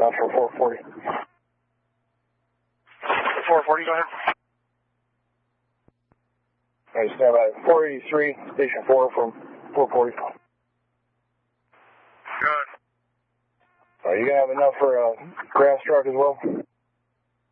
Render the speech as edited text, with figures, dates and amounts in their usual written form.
enough for 440. 440, go ahead. Alright, stand by 483, station 4 from 440. Good. Are you going to have enough for a grass truck as well?